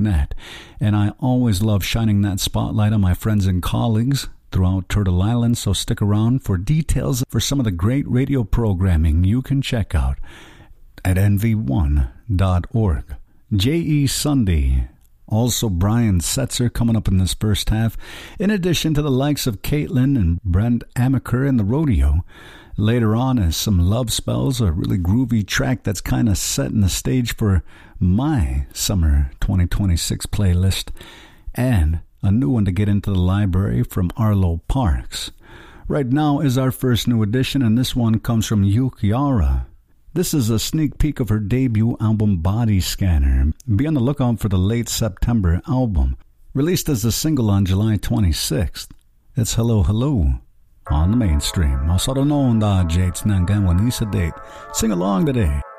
turtleisland.net. And I always love shining that spotlight on my friends and colleagues throughout Turtle Island, so stick around for details for some of the great radio programming you can check out at nv1.org. J.E. Sunday. Also, Brian Setzer coming up in this first half, in addition to the likes of Caitlin and Brent Amaker in the rodeo. Later on is some Love Spells, a really groovy track that's kind of setting the stage for my summer 2026 playlist, and a new one to get into the library from Arlo Parks. Right now is our first new edition, and this one comes from Yukiara. This is a sneak peek of her debut album, Body Scanner. Be on the lookout for the late September album. Released as a single on July 26th. It's Hello Hello on the mainstream. Masaro no onda jates nangan wanisa date. Sing along today.